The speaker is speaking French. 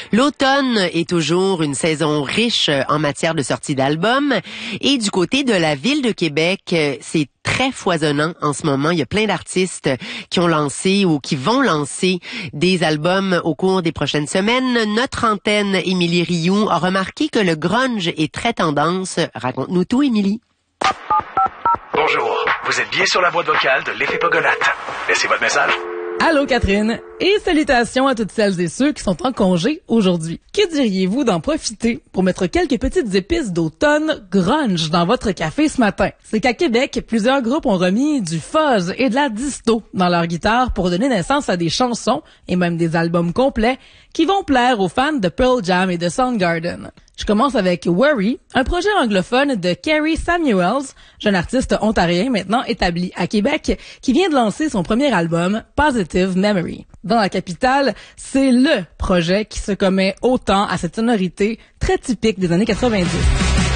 L'automne est toujours une saison riche en matière de sortie d'albums. Et du côté de la ville de Québec, c'est très foisonnant en ce moment. Il y a plein d'artistes qui ont lancé ou qui vont lancer des albums au cours des prochaines semaines. Notre antenne, Émilie Rioux, a remarqué que le grunge est très tendance. Raconte-nous tout, Émilie. Bonjour, vous êtes bien sur la boîte vocale de l'Effet Pogonate. Laissez votre message. Allô Catherine, et salutations à toutes celles et ceux qui sont en congé aujourd'hui. Que diriez-vous d'en profiter pour mettre quelques petites épices d'automne grunge dans votre café ce matin? C'est qu'à Québec, plusieurs groupes ont remis du fuzz et de la disto dans leur guitare pour donner naissance à des chansons et même des albums complets qui vont plaire aux fans de Pearl Jam et de Soundgarden. Je commence avec Worry, un projet anglophone de Kerry Samuels, jeune artiste ontarien maintenant établi à Québec, qui vient de lancer son premier album, Positive Memory. Dans la capitale, c'est le projet qui se commet autant à cette sonorité très typique des années 90.